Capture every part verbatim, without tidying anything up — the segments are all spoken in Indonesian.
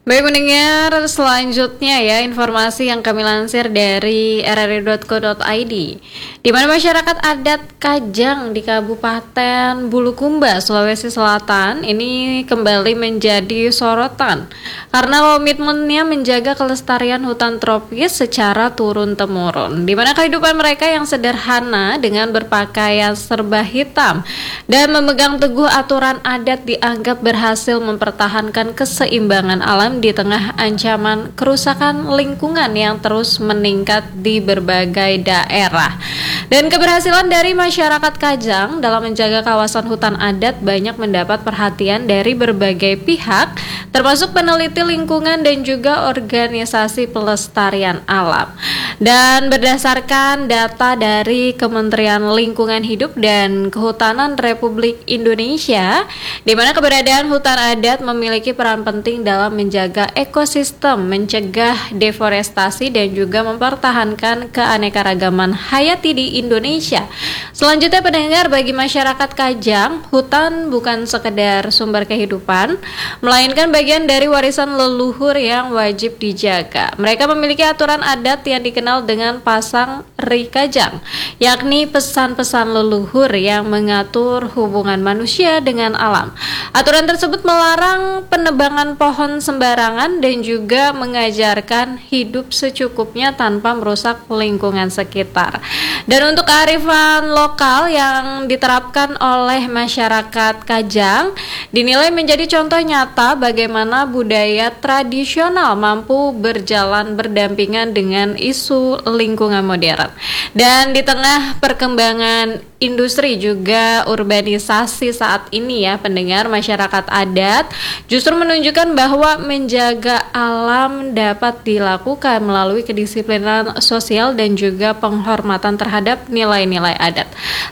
Baik mendengar selanjutnya ya informasi yang kami lansir dari r r i dot co dot i d, di mana masyarakat adat Kajang di Kabupaten Bulukumba, Sulawesi Selatan ini kembali menjadi sorotan karena komitmennya menjaga kelestarian hutan tropis secara turun-temurun, di mana kehidupan mereka yang sederhana dengan berpakaian serba hitam dan memegang teguh aturan adat dianggap berhasil mempertahankan keseimbangan alam di tengah ancaman kerusakan lingkungan yang terus meningkat di berbagai daerah. Dan keberhasilan dari masyarakat Kajang dalam menjaga kawasan hutan adat banyak mendapat perhatian dari berbagai pihak, termasuk peneliti lingkungan dan juga organisasi pelestarian alam. Dan berdasarkan data dari Kementerian Lingkungan Hidup dan Kehutanan Republik Indonesia, di mana keberadaan hutan adat memiliki peran penting dalam menjaga ekosistem, mencegah deforestasi dan juga mempertahankan keanekaragaman hayati di Indonesia. Selanjutnya pendengar, bagi masyarakat Kajang, hutan bukan sekedar sumber kehidupan, melainkan bagian dari warisan leluhur yang wajib dijaga. Mereka memiliki aturan adat yang dikenal dengan pasang Ri Kajang, yakni pesan-pesan leluhur yang mengatur hubungan manusia dengan alam. Aturan tersebut melarang penebangan pohon sembarangan dan juga mengajarkan hidup secukupnya tanpa merusak lingkungan sekitar. Dan untuk kearifan lokal yang diterapkan oleh masyarakat Kajang dinilai menjadi contoh nyata bagaimana budaya tradisional mampu berjalan berdampingan dengan isu lingkungan modern. Dan di tengah perkembangan industri juga urbanisasi saat ini ya pendengar, masyarakat adat justru menunjukkan bahwa menjaga alam dapat dilakukan melalui kedisiplinan sosial dan juga penghormatan terhadap nilai-nilai adat.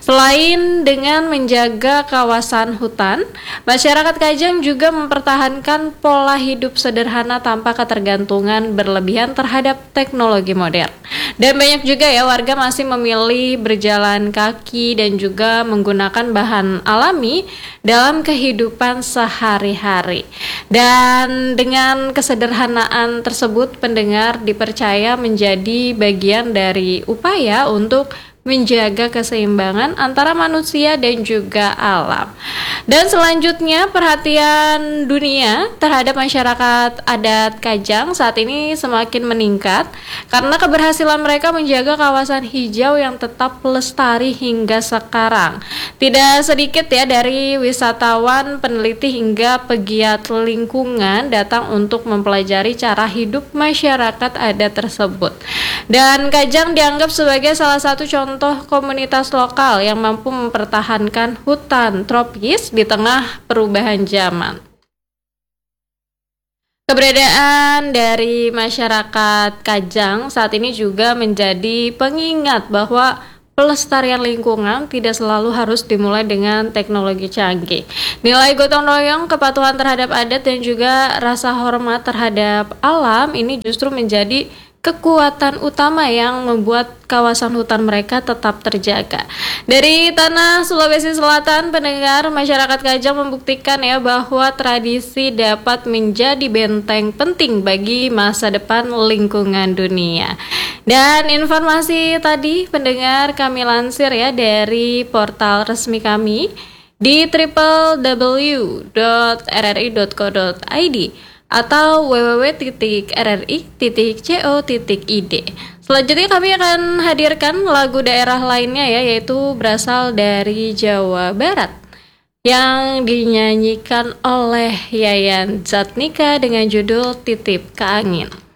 Selain dengan menjaga kawasan hutan, masyarakat Kajang juga mempertahankan pola hidup sederhana tanpa ketergantungan berlebihan terhadap teknologi modern. Dan banyak juga ya warga masih memilih berjalan kaki dan juga menggunakan bahan alami dalam kehidupan sehari-hari. Dan dengan kesederhanaan tersebut pendengar dipercaya menjadi bagian dari upaya untuk menjaga keseimbangan antara manusia dan juga alam. Dan selanjutnya perhatian dunia terhadap masyarakat adat Kajang saat ini semakin meningkat karena keberhasilan mereka menjaga kawasan hijau yang tetap lestari hingga sekarang. Tidak sedikit ya dari wisatawan, peneliti hingga pegiat lingkungan datang untuk mempelajari cara hidup masyarakat adat tersebut. Dan Kajang dianggap sebagai salah satu contoh komunitas lokal yang mampu mempertahankan hutan tropis di tengah perubahan zaman. Keberadaan dari masyarakat Kajang saat ini juga menjadi pengingat bahwa pelestarian lingkungan tidak selalu harus dimulai dengan teknologi canggih. Nilai gotong royong, kepatuhan terhadap adat dan juga rasa hormat terhadap alam ini justru menjadi kekuatan utama yang membuat kawasan hutan mereka tetap terjaga. Dari tanah Sulawesi Selatan, pendengar, masyarakat Kajang membuktikan ya bahwa tradisi dapat menjadi benteng penting bagi masa depan lingkungan dunia. Dan informasi tadi pendengar kami lansir ya dari portal resmi kami di w w w dot r r i dot co dot i d atau w w w titik r r i titik co titik i d. Selanjutnya kami akan hadirkan lagu daerah lainnya ya, yaitu berasal dari Jawa Barat yang dinyanyikan oleh Yayan Zatnika dengan judul Titip ke Angin.